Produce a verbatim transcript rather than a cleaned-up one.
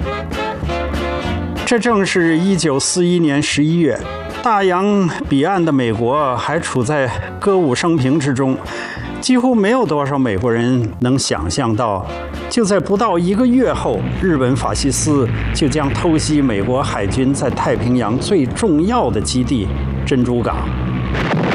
这正是一九四一年十一月，大洋彼岸的美国还处在歌舞升平之中，几乎没有多少美国人能想象到，就在不到一个月后，日本法西斯就将偷袭美国海军在太平洋最重要的基地珍珠港。